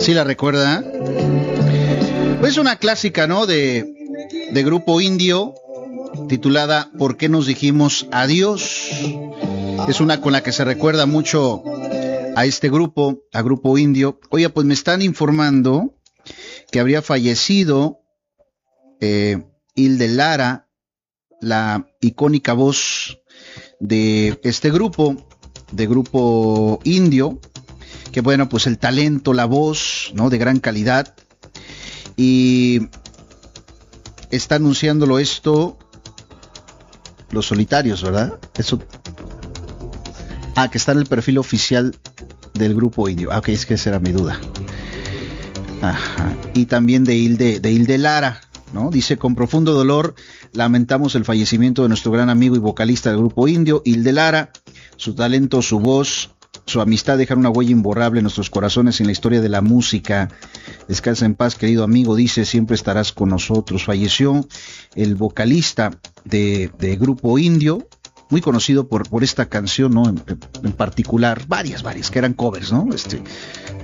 ¿Sí la recuerda? Pues una clásica, ¿no? De Grupo Indio, titulada ¿Por qué nos dijimos adiós? Es una con la que se recuerda mucho a este grupo, a Grupo Indio. Oye, pues me están informando que habría fallecido Hilde Lara, la icónica voz de este grupo, de Grupo Indio, que bueno, pues el talento, la voz, ¿no? De gran calidad. Y está anunciándolo esto Los Solitarios, ¿verdad? Eso. Que está en el perfil oficial del Grupo Indio. Ok, es que esa era mi duda. Ajá. Y también de Hilde Lara, ¿no? Dice: con profundo dolor lamentamos el fallecimiento de nuestro gran amigo y vocalista del Grupo Indio, Hilde Lara. Su talento, su voz, su amistad dejaron una huella imborrable en nuestros corazones en la historia de la música. Descansa en paz, querido amigo, dice, siempre estarás con nosotros. Falleció el vocalista de Grupo Indio, muy conocido por esta canción, ¿no? En particular, varias, que eran covers, ¿no?